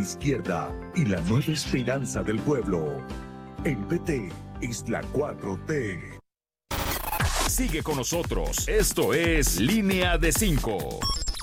izquierda y la nueva esperanza del pueblo. El PT es la 4T. Sigue con nosotros. Esto es Línea de 5.